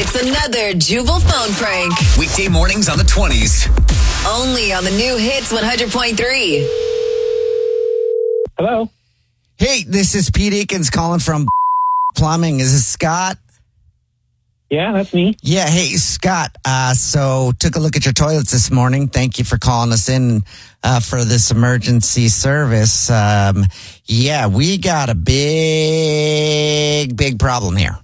It's another Jubal phone prank. Weekday mornings on the 20s. Only on the new Hits 100.3. Hello? Hey, this is Pete Eakins calling from Plumbing. Is this Scott? Yeah, that's me. Yeah, hey, Scott. So took a look at your toilets this morning. Thank you for calling us in for this emergency service. Yeah, we got a big problem here.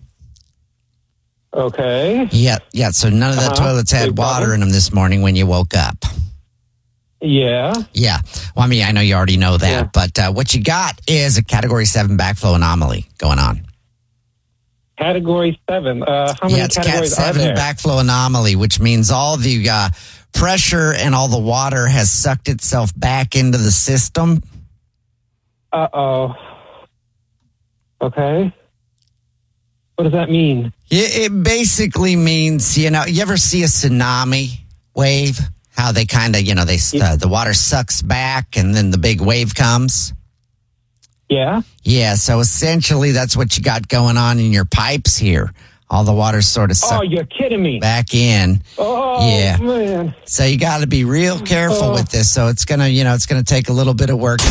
Okay. Yeah. So none of the toilets had Big water problem. in them this morning when you woke up. Yeah. Yeah. Well, I mean, I know you already know that, Yeah. but what you got is a Category 7 backflow anomaly going on. Category 7. How many Yeah, it's Cat categories are 7 there? backflow anomaly, which means all the pressure and all the water has sucked itself back into the system. Uh-oh. Okay. What does that mean? It basically means, you ever see a tsunami wave? How they kind of, the water sucks back and then the big wave comes. Yeah? Yeah, so essentially that's what you got going on in your pipes here. All the water's sort of Oh, sucked you're kidding me. back in. Oh, Yeah. man. So you got to be real careful with this. So it's gonna, it's gonna take a little bit of work.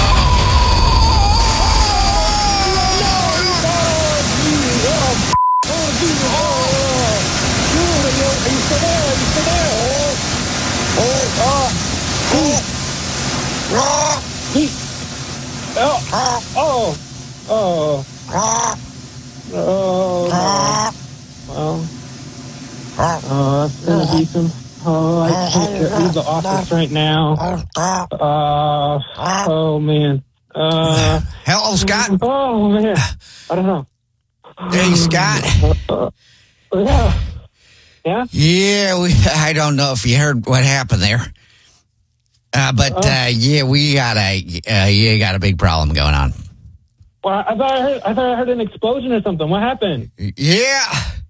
That's gonna be some. I can't leave the office right now. Oh man. Hello, Scott. Oh man. I don't know. Hey, Scott. Yeah. Yeah. Yeah, I don't know if you heard what happened there, but yeah, we got a big problem going on. Well, I thought I heard an explosion or something. What happened? Yeah.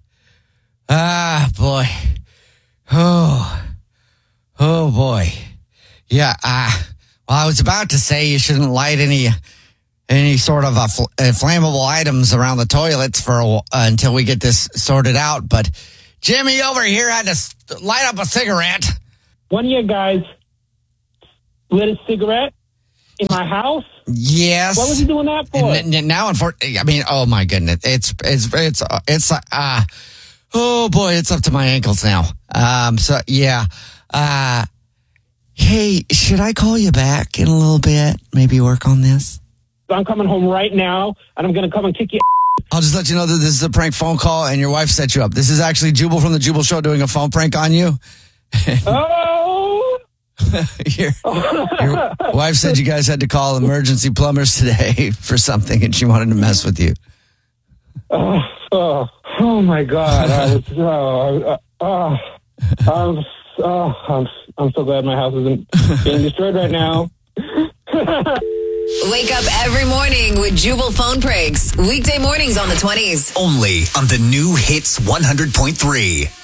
Boy. Oh boy. Yeah. Well, I was about to say you shouldn't light any sort of flammable items around the toilets for until we get this sorted out. But Jimmy over here had to light up a cigarette. One of you guys lit a cigarette in my house. Yes. What was he doing that for? Now, unfortunately, I mean, oh my goodness, it's oh boy, it's up to my ankles now. So yeah. Hey, should I call you back in a little bit? Maybe work on this. I'm coming home right now, and I'm going to come and kick you. I'll just let you know that this is a prank phone call and your wife set you up. This is actually Jubal from the Jubal Show doing a phone prank on you. Oh! Your wife said you guys had to call emergency plumbers today for something and she wanted to mess with you. Oh my God! I'm so glad my house isn't being destroyed right now. Wake up every morning with Jubal phone pranks. Weekday mornings on the 20s. Only on the new Hits 100.3.